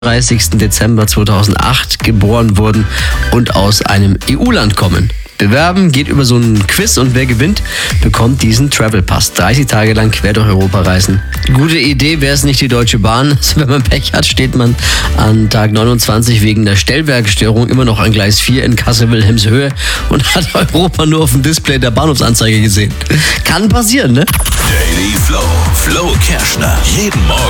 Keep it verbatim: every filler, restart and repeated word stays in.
dreißigsten Dezember zweitausendacht geboren wurden und aus einem E U-Land kommen. Bewerben geht über so einen Quiz und wer gewinnt, bekommt diesen Travel Pass. dreißig Tage lang quer durch Europa reisen. Gute Idee wäre es nicht die Deutsche Bahn. Also wenn man Pech hat, steht man an Tag neunundzwanzig wegen der Stellwerkstörung immer noch an Gleis vier in Kassel-Wilhelmshöhe und hat Europa nur auf dem Display der Bahnhofsanzeige gesehen. Kann passieren, ne? Daily Flow. Flo Kerschner. Jeden Morgen